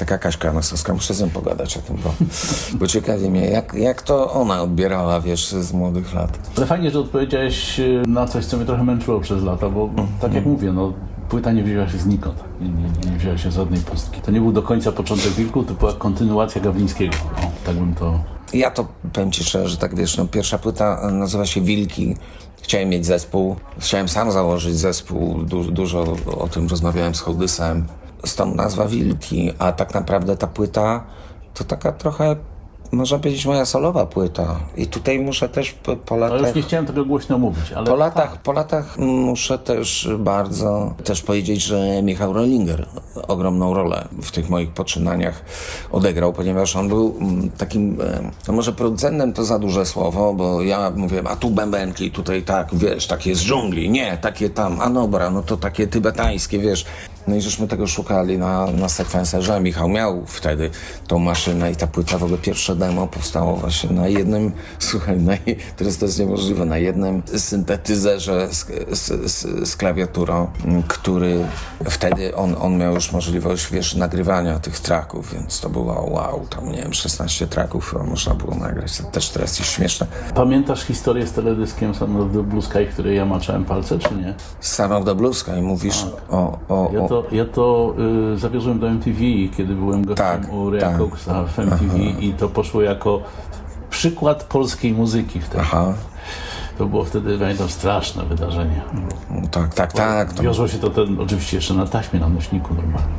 taka Kaśka Nosowska, muszę z nią pogadać o tym, bo ciekawi mnie, jak to ona odbierała, wiesz, z młodych lat. Ale fajnie, że odpowiedziałeś na coś, co mnie trochę męczyło przez lata, bo tak jak mówię, no płyta nie wzięła się znikąd, nie wzięła się z żadnej pustki. To nie był do końca początek Wilków, to była kontynuacja Gawlińskiego. O, tak bym to... Ja to powiem ci szczerze, że tak wiesz, no, pierwsza płyta nazywa się Wilki. Chciałem mieć zespół, chciałem sam założyć zespół, dużo o tym rozmawiałem z Hołdysem. Stąd nazwa Wilki, a tak naprawdę ta płyta to taka trochę, można powiedzieć, moja solowa płyta. I tutaj muszę też po latach... No już nie chciałem tego głośno mówić, ale... Po latach muszę też bardzo powiedzieć, że Michał Rollinger ogromną rolę w tych moich poczynaniach odegrał, ponieważ on był takim, no może producentem to za duże słowo, bo ja mówiłem, a tu bębenki, tutaj tak, wiesz, takie z dżungli, nie, takie tam, a dobra, no to takie tybetańskie, wiesz. No i żeśmy tego szukali na sekwenserze. Michał miał wtedy tą maszynę i ta płyta, w ogóle pierwsze demo powstało właśnie na jednym, słuchaj, teraz to jest niemożliwe, na jednym syntetyzerze z klawiaturą, który wtedy on miał już możliwość, wiesz, nagrywania tych tracków, więc to było wow, tam nie wiem, 16 tracków można było nagrać, to też teraz jest śmieszne. Pamiętasz historię z teledyskiem Son of the Blue Sky, w której ja maczałem palce, czy nie? Son of the Blue Sky, mówisz Ja to zawiozłem do MTV, kiedy byłem gościem u Raya Coxa w MTV i to poszło jako przykład polskiej muzyki wtedy. Aha. To było wtedy, pamiętam, straszne wydarzenie. Tak. Wiozło się to oczywiście jeszcze na taśmie, na nośniku normalnie.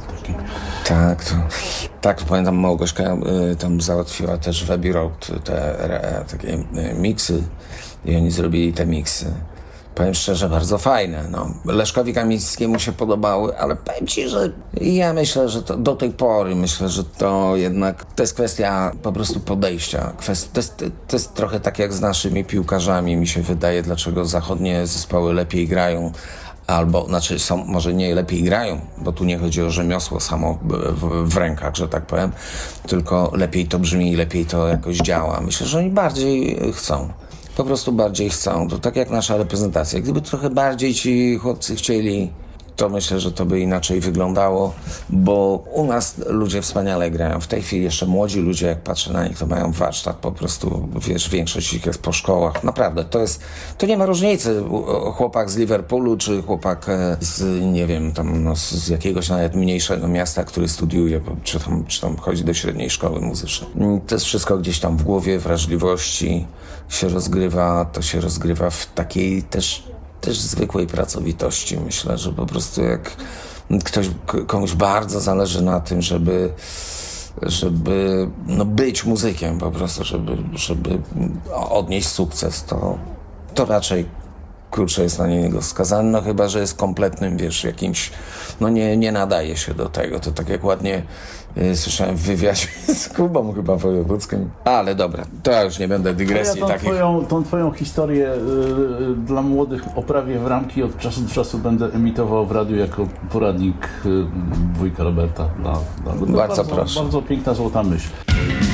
Tak, pamiętam, Małgorzka tam załatwiła też w Abbey Road takie miksy i oni zrobili te miksy. Powiem szczerze, bardzo fajne. No. Leszkowi Kamińskiemu się podobały, ale powiem ci, że ja myślę, że to do tej pory, myślę, że to jednak to jest kwestia po prostu podejścia. To jest trochę tak jak z naszymi piłkarzami, mi się wydaje, dlaczego zachodnie zespoły lepiej grają. Albo, znaczy są, może nie lepiej grają, bo tu nie chodzi o rzemiosło samo w rękach, że tak powiem, tylko lepiej to brzmi i lepiej to jakoś działa. Myślę, że oni bardziej chcą. Po prostu bardziej chcą. To tak jak nasza reprezentacja. Gdyby trochę bardziej ci chłopcy chcieli, to myślę, że to by inaczej wyglądało, bo u nas ludzie wspaniale grają. W tej chwili jeszcze młodzi ludzie, jak patrzę na nich, to mają warsztat po prostu, wiesz, większość ich jest po szkołach. Naprawdę, to nie ma różnicy. Chłopak z Liverpoolu, czy chłopak z, nie wiem, tam no, z jakiegoś nawet mniejszego miasta, który studiuje, czy tam chodzi do średniej szkoły muzycznej. To jest wszystko gdzieś tam w głowie, wrażliwości się rozgrywa, to się rozgrywa w takiej też zwykłej pracowitości. Myślę, że po prostu jak komuś bardzo zależy na tym, żeby no być muzykiem po prostu, żeby odnieść sukces, to raczej kurczę jest na niego skazany, no chyba, że jest kompletnym, wiesz, jakimś, no nie nadaje się do tego. To tak jak ładnie słyszałem w wywiadzie z Kubą chyba wojewódzkim. Ale dobra, to ja już nie będę dygresji takich. Tą twoją historię dla młodych oprawię w ramki, od czasu do czasu będę emitował w radiu jako poradnik wujka Roberta. Bardzo proszę. Bardzo piękna, złota myśl.